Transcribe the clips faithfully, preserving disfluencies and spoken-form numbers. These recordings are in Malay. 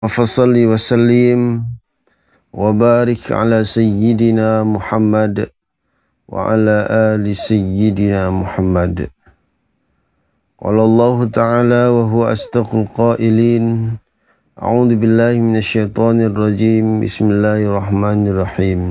وفصل وسلم وبارك على سيدنا محمد وعلى آل سيدنا محمد. قال الله تعالى وهو أصدق القائلين: أعوذ بالله من الشيطان الرجيم بسم الله الرحمن الرحيم.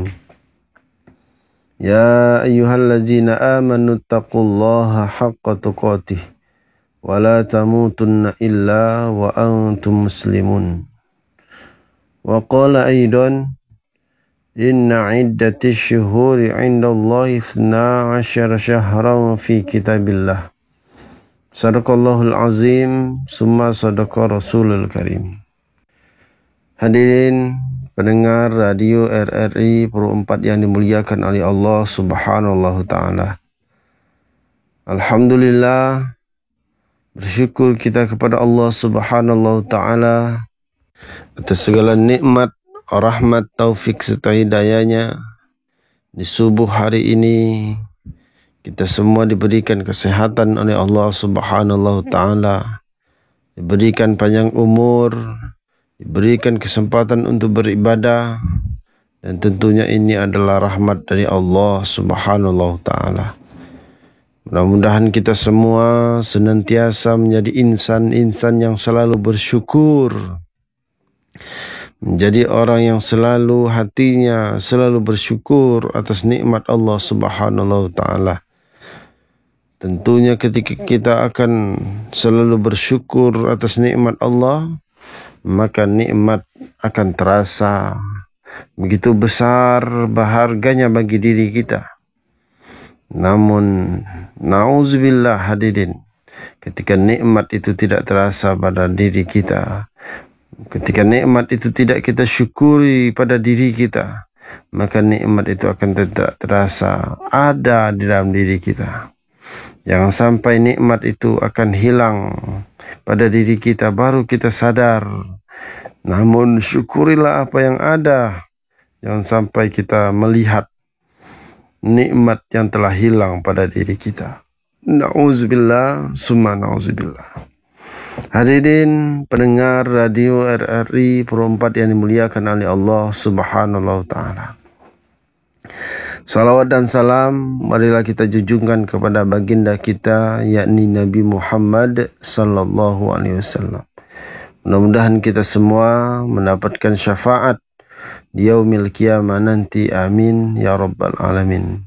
يا أيها الذين آمنوا اتقوا الله حق تقاته ولا تموتن إلا وأنتم مسلمون. وقال أيضا: إن عدة الشهور عند الله اثنا عشر شهرا في كتاب الله. صدق الله العظيم ثم صدق رسول الكريم. Hadirin pendengar radio R R I Pro empat yang dimuliakan oleh Allah Subhanahu Taala. Alhamdulillah, bersyukur kita kepada Allah Subhanahu Taala atas segala nikmat, rahmat, taufik serta hidayahnya. Di subuh hari ini kita semua diberikan kesehatan oleh Allah Subhanahu Taala, diberikan panjang umur, diberikan kesempatan untuk beribadah, dan tentunya ini adalah rahmat dari Allah Subhanahu Taala. Mudah-mudahan kita semua senantiasa menjadi insan-insan yang selalu bersyukur, menjadi orang yang selalu hatinya selalu bersyukur atas nikmat Allah Subhanahu Taala. Tentunya ketika kita akan selalu bersyukur atas nikmat Allah, maka nikmat akan terasa begitu besar berharganya bagi diri kita. Namun na'udzubillah hadirin, ketika nikmat itu tidak terasa pada diri kita, ketika nikmat itu tidak kita syukuri pada diri kita, maka nikmat itu akan tidak terasa ada di dalam diri kita. Jangan sampai nikmat itu akan hilang pada diri kita baru kita sadar. Namun syukurilah apa yang ada. Jangan sampai kita melihat nikmat yang telah hilang pada diri kita. Na'udzubillah summa na'udzubillah. Hadirin pendengar radio R R I Pro empat yang dimuliakan oleh Allah Subhanahu Taala. Salawat dan salam marilah kita junjungkan kepada baginda kita, yakni Nabi Muhammad sallallahu alaihi wasallam. Mudah-mudahan kita semua mendapatkan syafaat di yaumil qiyamah nanti. Amin ya rabbal alamin.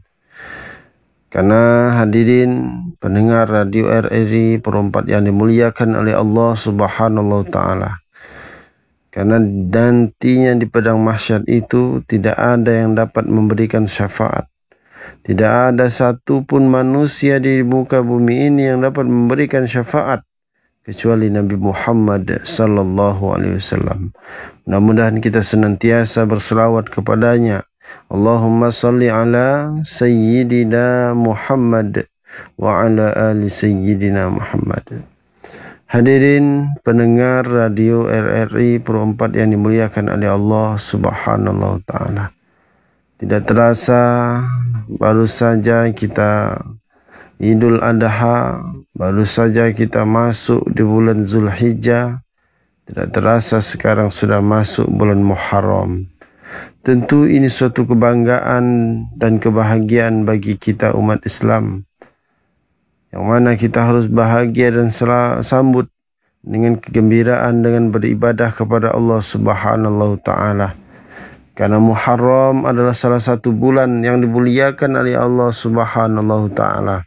Karena hadirin pendengar radio R R I Pro empat yang dimuliakan oleh Allah Subhanahu Taala, karena nantinya di padang mahsyar itu tidak ada yang dapat memberikan syafaat. Tidak ada satu pun manusia di muka bumi ini yang dapat memberikan syafaat kecuali Nabi Muhammad sallallahu alaihi wasallam. Mudah-mudahan kita senantiasa berselawat kepadanya. Allahumma salli ala sayyidina Muhammad wa ala ali sayyidina Muhammad. Hadirin pendengar radio R R I Pro empat yang dimuliakan oleh Allah Subhanahu Taala. Tidak terasa baru saja kita Idul Adha, baru saja kita masuk di bulan Zulhijjah. Tidak terasa sekarang sudah masuk bulan Muharram. Tentu ini suatu kebanggaan dan kebahagiaan bagi kita umat Islam, yang mana kita harus bahagia dan sambut dengan kegembiraan dengan beribadah kepada Allah Subhanahu Taala. Karena Muharram adalah salah satu bulan yang dimuliakan oleh Allah Subhanahu Taala.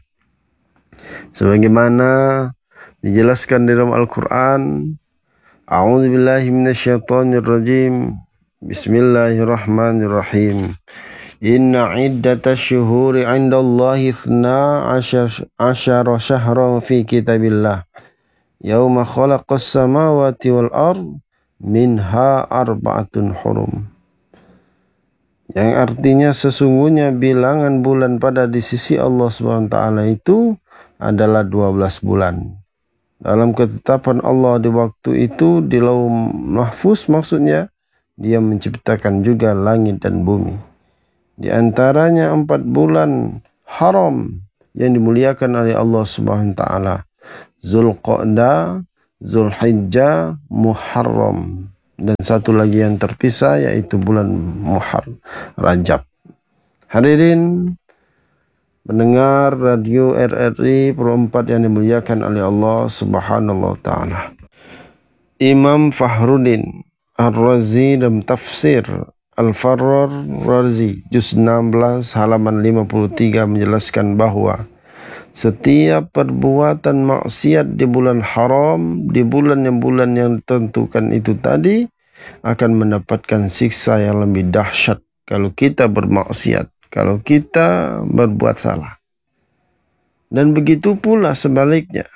Sebagaimana dijelaskan di dalam Al-Quran, A'udzu billahi minasyaitonir rajim. Bismillahirrahmanirrahim. Inna iddatash syuhuri 'indallahi ithna asyara syahran fi kitabillah. Yauma khalaqas samawati wal ard minha arba'atun hurum. Yang artinya sesungguhnya bilangan bulan pada di sisi Allah Subhanahu Taala itu adalah dua belas bulan. Dalam ketetapan Allah di waktu itu di Lauh Mahfuz, maksudnya Dia menciptakan juga langit dan bumi. Di antaranya empat bulan haram yang dimuliakan oleh Allah Subhanahu Taala: Zulqa'dah, Zulhijjah, Muharram. dan satu lagi yang terpisah yaitu bulan Muharram, Rajab. Hadirin mendengar radio R R I Pro empat yang dimuliakan oleh Allah Subhanahu wa taala. Imam Fakhruddin Ar-Razi dalam tafsir Al-Farrar Razi juz enam belas halaman lima puluh tiga menjelaskan bahwa setiap perbuatan maksiat di bulan haram, di bulan yang bulan yang ditentukan itu tadi, akan mendapatkan siksa yang lebih dahsyat kalau kita bermaksiat, kalau kita berbuat salah. Dan begitu pula sebaliknya,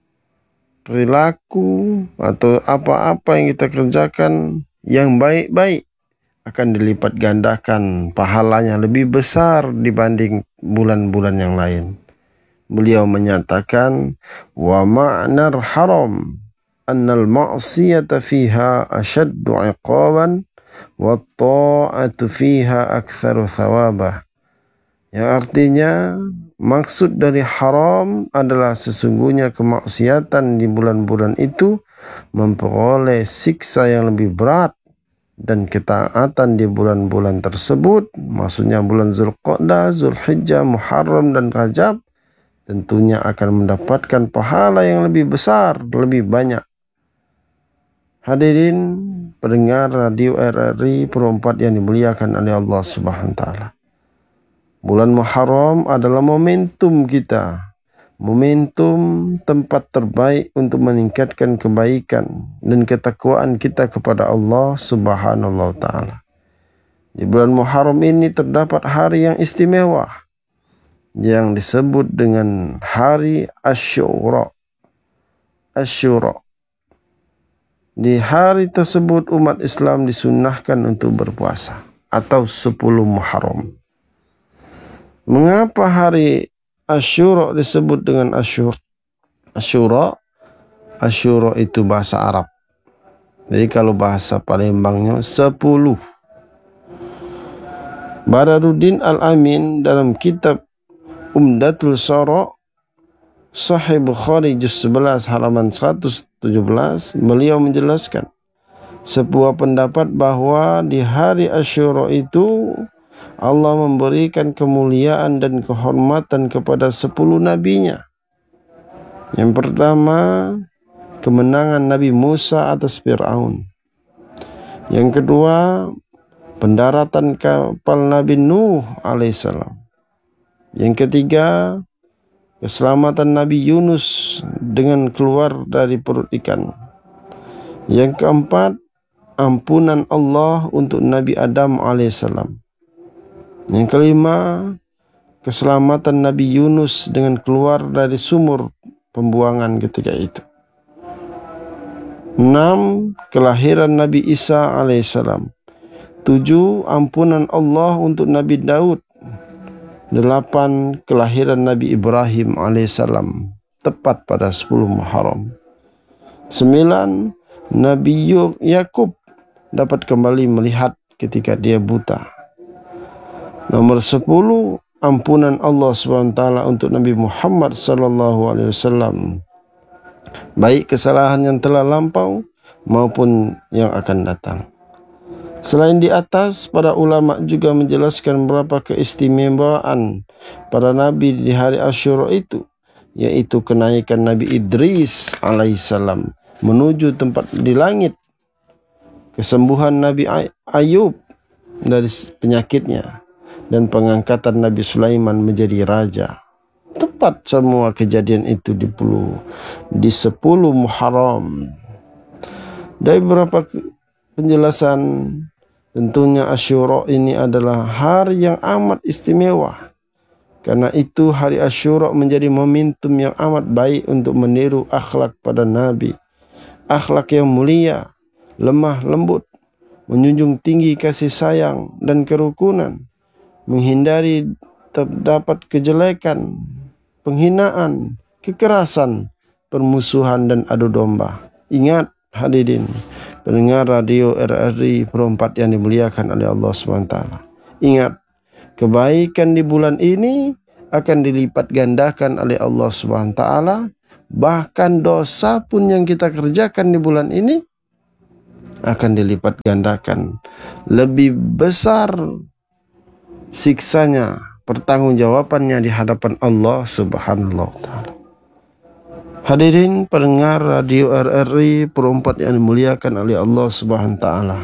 perilaku atau apa-apa yang kita kerjakan yang baik-baik akan dilipat gandakan pahalanya lebih besar dibanding bulan-bulan yang lain. Beliau menyatakan, wa ma'nar haram annal ma'siyata fiha ashaddu iqaban wa ta'atu fiha aktsaru thawabah. Yang artinya maksud dari haram adalah sesungguhnya kemaksiatan di bulan-bulan itu memperoleh siksa yang lebih berat, dan ketaatan di bulan-bulan tersebut, maksudnya bulan Zulqa'dah, Zulhijjah, Muharram dan Rajab, tentunya akan mendapatkan pahala yang lebih besar, lebih banyak. Hadirin pendengar radio R R I Pro empat yang dimuliakan oleh Allah Subhanahu wa taala. Bulan Muharram adalah momentum kita, momentum tempat terbaik untuk meningkatkan kebaikan dan ketakwaan kita kepada Allah Subhanahu wa taala. Di bulan Muharram ini terdapat hari yang istimewa yang disebut dengan hari Asyura. Asyura. Di hari tersebut umat Islam disunnahkan untuk berpuasa atau sepuluh Muharram. Mengapa hari Asyura disebut dengan Asyura? Asyura, Asyura itu bahasa Arab. Jadi kalau bahasa Palembangnya sepuluh. Baraduddin Al-Amin dalam kitab Umdatul Shara Sahih Bukhari juz sebelas halaman seratus tujuh belas, beliau menjelaskan sebuah pendapat bahwa di hari Asyura itu Allah memberikan kemuliaan dan kehormatan kepada sepuluh nabinya. Yang pertama, kemenangan Nabi Musa atas Fir'aun. Yang kedua, pendaratan kapal Nabi Nuh alaihissalam. Yang ketiga, keselamatan Nabi Yunus dengan keluar dari perut ikan. Yang keempat, ampunan Allah untuk Nabi Adam alaihissalam. Yang kelima, keselamatan Nabi Yunus dengan keluar dari sumur pembuangan ketika itu. Enam, kelahiran Nabi Isa alaihissalam. Tujuh, ampunan Allah untuk Nabi Daud. Delapan, kelahiran Nabi Ibrahim alaihissalam tepat pada sepuluh Muharram. Sembilan, Nabi Yakub dapat kembali melihat ketika dia buta. Nomor sepuluh, ampunan Allah subhanahu wa taala untuk Nabi Muhammad sallallahu alaihi wasallam, baik kesalahan yang telah lampau maupun yang akan datang. Selain di atas, para ulama juga menjelaskan berapa keistimewaan para nabi di hari Asyura itu, yaitu kenaikan Nabi Idris alaihissalam menuju tempat di langit, kesembuhan Nabi Ayub dari penyakitnya, dan pengangkatan Nabi Sulaiman menjadi raja. Tepat semua kejadian itu di, puluh, di sepuluh Muharram. Dari beberapa penjelasan, tentunya Asyura ini adalah hari yang amat istimewa. Karena itu hari Asyura menjadi momentum yang amat baik untuk meniru akhlak pada Nabi. Akhlak yang mulia, lemah lembut, menjunjung tinggi kasih sayang dan kerukunan, menghindari terdapat kejelekan, penghinaan, kekerasan, permusuhan dan adu domba. Ingat hadirin pendengar radio R R I Pro empat yang dimuliakan oleh Allah subhanahu wa taala. Ingat, kebaikan di bulan ini akan dilipat gandakan oleh Allah subhanahu wa taala. Bahkan dosa pun yang kita kerjakan di bulan ini akan dilipat gandakan. Lebih besar siksanya, pertanggungjawabannya di hadapan Allah Subhanahu wa taala. Hadirin pendengar radio R R I Pro empat yang dimuliakan oleh Allah Subhanahu wa taala.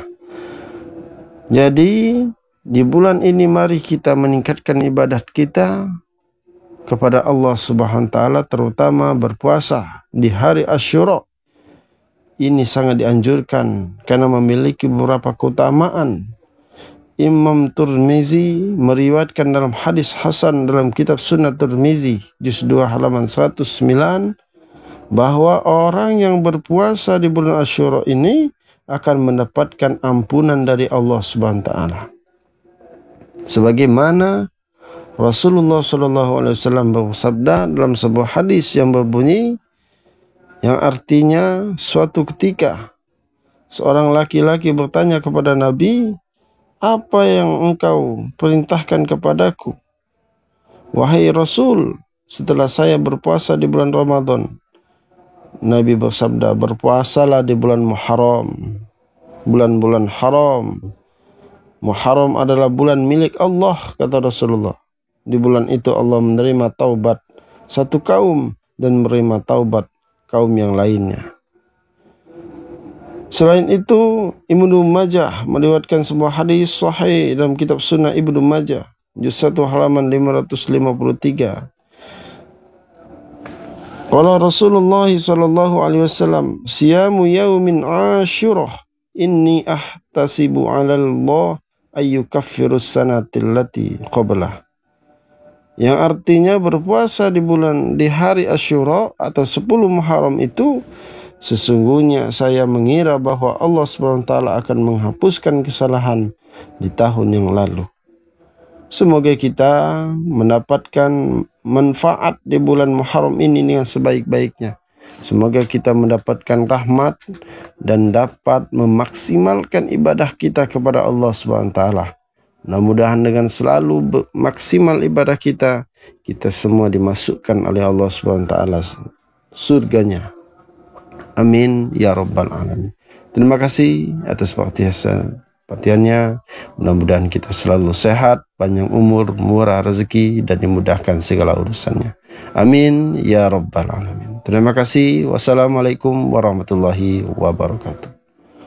Jadi di bulan ini mari kita meningkatkan ibadat kita kepada Allah Subhanahu wa taala, terutama berpuasa di hari Asyura. Ini sangat dianjurkan karena memiliki beberapa keutamaan. Imam Tirmizi meriwayatkan dalam hadis hasan dalam kitab Sunnah Tirmizi juz dua halaman seratus sembilan bahwa orang yang berpuasa di bulan Asyura ini akan mendapatkan ampunan dari Allah Subhanahu wa taala. Sebagaimana Rasulullah sallallahu alaihi wasallam bersabda dalam sebuah hadis yang berbunyi, yang artinya suatu ketika seorang laki-laki bertanya kepada Nabi, "Apa yang engkau perintahkan kepadaku, wahai Rasul, setelah saya berpuasa di bulan Ramadan?" Nabi bersabda, "Berpuasalah di bulan Muharram, bulan-bulan haram. Muharram adalah bulan milik Allah," kata Rasulullah. Di bulan itu Allah menerima taubat satu kaum dan menerima taubat kaum yang lainnya. Selain itu, Ibnu Majah meriwayatkan sebuah hadis sahih dalam kitab Sunnah Ibnu Majah juz satu halaman lima ratus lima puluh tiga. Qala Rasulullah sallallahu alaihi wasallam, "Siyamu yaumin Asyurah inni ahtasibu 'ala Allah ayyukaffirus sanatil lati qablah." Yang artinya berpuasa di bulan di hari Asyura atau sepuluh Muharram itu, sesungguhnya saya mengira bahwa Allah subhanahu wa taala akan menghapuskan kesalahan di tahun yang lalu. Semoga kita mendapatkan manfaat di bulan Muharram ini dengan sebaik-baiknya. Semoga kita mendapatkan rahmat dan dapat memaksimalkan ibadah kita kepada Allah subhanahu wa taala. Mudah-mudahan dengan selalu maksimal ibadah kita, kita semua dimasukkan oleh Allah subhanahu wa taala surganya. Amin ya rabbal alamin. Terima kasih atas perhatiannya. Mudah-mudahan kita selalu sehat, panjang umur, murah rezeki, dan dimudahkan segala urusannya. Amin ya rabbal alamin. Terima kasih. Wassalamualaikum warahmatullahi wabarakatuh.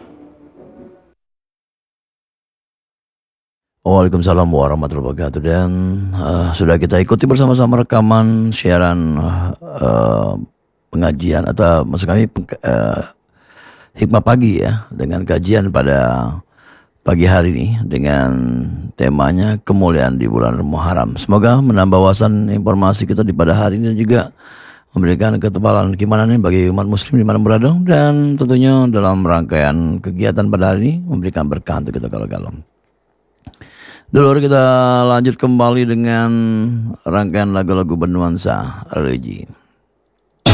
Waalaikumsalam warahmatullahi wabarakatuh. Dan uh, sudah kita ikuti bersama-sama rekaman siaran uh, uh, pengajian atau maksud kami uh, hikmah pagi ya, dengan kajian pada pagi hari ini dengan temanya kemuliaan di bulan Muharram. Semoga menambah wawasan informasi kita di pada hari ini dan juga memberikan ketebalan keimanan bagi umat muslim di mana berada, dan tentunya dalam rangkaian kegiatan pada hari ini memberikan berkah untuk kita kalau-kalau. Dulu kita lanjut kembali dengan rangkaian lagu-lagu bernuansa religi.